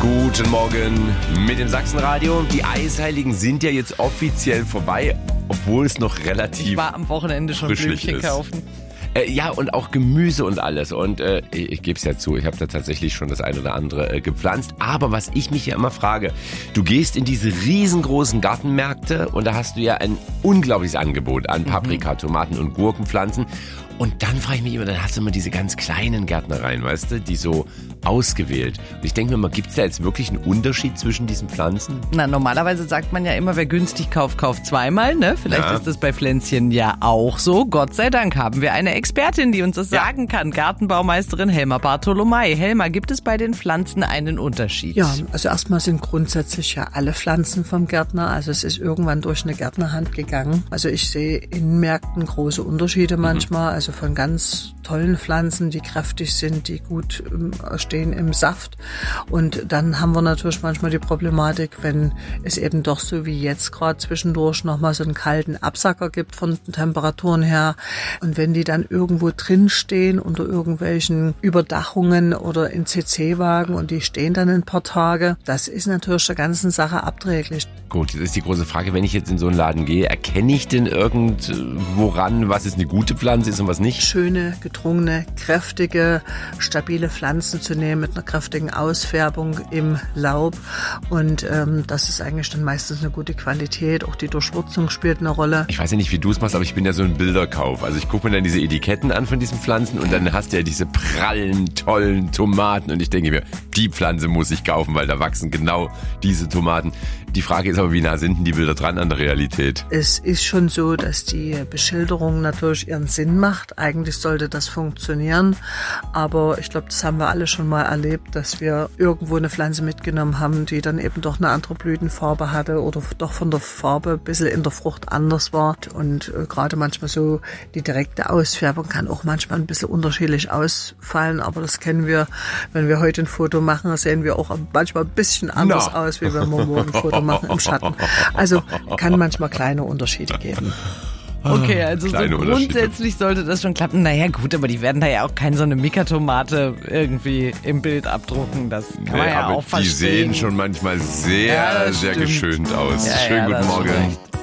Guten Morgen mit dem Sachsenradio. Die Eisheiligen sind ja jetzt offiziell vorbei, obwohl es noch relativ Ich war am Wochenende schon Blümchen kaufen. Ja, und auch Gemüse und alles. Und ich gebe es ja zu, ich habe da tatsächlich schon das ein oder andere gepflanzt. Aber was ich mich ja immer frage, du gehst in diese riesengroßen Gartenmärkte und da hast du ja ein unglaubliches Angebot an Paprika, Tomaten und Gurkenpflanzen. Und dann frage ich mich immer, dann hast du immer diese ganz kleinen Gärtnereien, weißt du, die so ausgewählt. Und ich denke mir mal, gibt es da jetzt wirklich einen Unterschied zwischen diesen Pflanzen? Na, normalerweise sagt man ja immer, wer günstig kauft, kauft zweimal, ne? Vielleicht ist das bei Pflänzchen ja auch so. Gott sei Dank haben wir eine Expertin, die uns das sagen kann. Gartenbaumeisterin Helma Bartolomei. Helma, gibt es bei den Pflanzen einen Unterschied? Ja, also erstmal sind grundsätzlich ja alle Pflanzen vom Gärtner. Also es ist irgendwann durch eine Gärtnerhand gegangen. Also ich sehe in Märkten große Unterschiede manchmal. Also von ganz tollen Pflanzen, die kräftig sind, die gut stehen im Saft. Und dann haben wir natürlich manchmal die Problematik, wenn es eben doch so wie jetzt gerade zwischendurch nochmal so einen kalten Absacker gibt von Temperaturen her. Und wenn die dann irgendwo drin stehen unter irgendwelchen Überdachungen oder in CC-Wagen und die stehen dann ein paar Tage, das ist natürlich der ganzen Sache abträglich. Gut, jetzt ist die große Frage, wenn ich jetzt in so einen Laden gehe, erkenne ich denn irgendworan, was jetzt eine gute Pflanze ist und was nicht? Schöne, gedrungene, kräftige, stabile Pflanzen zu nehmen mit einer kräftigen Ausfärbung im Laub. Und das ist eigentlich dann meistens eine gute Qualität. Auch die Durchwurzung spielt eine Rolle. Ich weiß ja nicht, wie du es machst, aber ich bin ja so ein Bilderkauf. Also ich gucke mir dann diese Etiketten an von diesen Pflanzen und dann hast du ja diese prallen, tollen Tomaten. Und ich denke mir, die Pflanze muss ich kaufen, weil da wachsen genau diese Tomaten. Die Frage ist aber, wie nah sind denn die Bilder dran an der Realität? Es ist schon so, dass die Beschilderung natürlich ihren Sinn macht. Eigentlich sollte das funktionieren. Aber ich glaube, das haben wir alle schon mal erlebt, dass wir irgendwo eine Pflanze mitgenommen haben, die dann eben doch eine andere Blütenfarbe hatte oder doch von der Farbe ein bisschen in der Frucht anders war. Und gerade manchmal so die direkte Ausfärbung kann auch manchmal ein bisschen unterschiedlich ausfallen. Aber das kennen wir, wenn wir heute ein Foto machen, sehen wir auch manchmal ein bisschen anders aus, wie wenn wir morgen ein Foto machen im Schatten. Also kann manchmal kleine Unterschiede geben. Okay, also so grundsätzlich sollte das schon klappen. Naja gut, aber die werden da ja auch keine so eine Mika-Tomate irgendwie im Bild abdrucken. Das kann man ja auch verstehen. Die sehen schon manchmal sehr, sehr geschönt aus. Ja, Schönen guten Morgen.